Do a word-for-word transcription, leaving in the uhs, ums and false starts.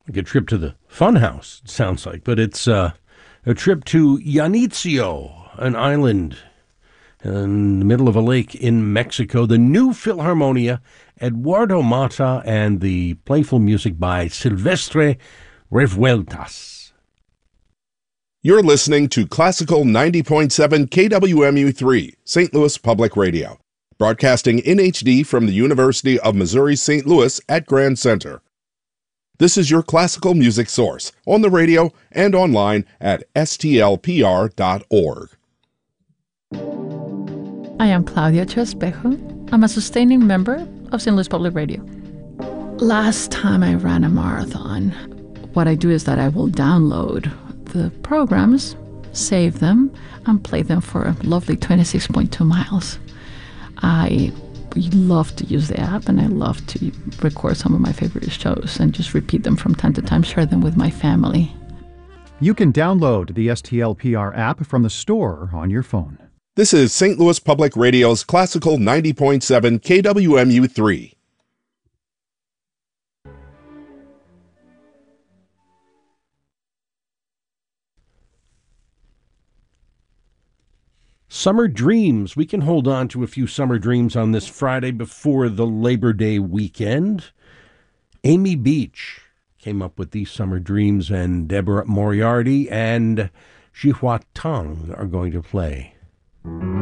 Like a trip to the funhouse, it sounds like, but it's uh, a trip to Janitzio, an island in the middle of a lake in Mexico. The new Philharmonia, Eduardo Mata, and the playful music by Silvestre Revueltas. You're listening to Classical ninety point seven K W M U three, Saint Louis Public Radio, broadcasting in H D from the University of Missouri Saint Louis at Grand Center. This is your classical music source on the radio and online at S T L P R dot org. I am Claudia Chespejo. I'm a sustaining member of Saint Louis Public Radio. Last time I ran a marathon, what I do is that I will download the programs, save them, and play them for a lovely twenty-six point two miles. I love to use the app, and I love to record some of my favorite shows and just repeat them from time to time, share them with my family. You can download the S T L P R app from the store on your phone. This is Saint Louis Public Radio's Classical ninety point seven K W M U three. Summer dreams. We can hold on to a few summer dreams on this Friday before the Labor Day weekend. Amy Beach came up with these summer dreams, and Deborah Moriarty and Jihua Tang are going to play.